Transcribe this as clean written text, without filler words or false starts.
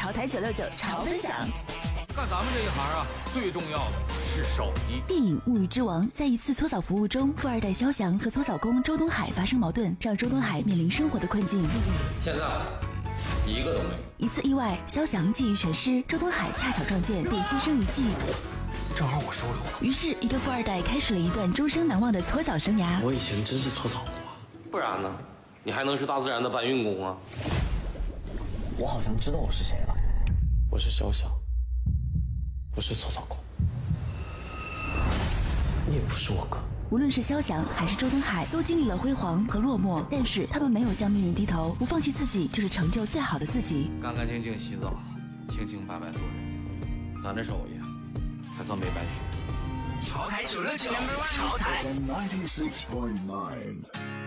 潮台969潮分享。 干咱们这一行啊，最重要的是手艺。 电影《物欲之王》在一次搓澡服务中，富二代肖翔和搓澡工周东海发生矛盾，让周东海面临生活的困境。 现在一个都没有。 一次意外，肖翔技艺全失，周东海恰巧撞见，便牺牲一技。 正好我收留了。 于是，一个富二代开始了一段终生难忘的搓澡生涯。 我以前真是搓澡工啊，不然呢？你还能是大自然的搬运工啊？我好像知道我是谁了，我是肖翔，不是搓澡工，你也不是我哥。 无论是肖翔还是周东海，都经历了辉煌和落寞，但是他们没有向命运低头，不放弃自己，就是成就最好的自己。 干干净净洗澡，清清白白做人，咱这手艺才算没白学。 潮台969，潮台。 96.9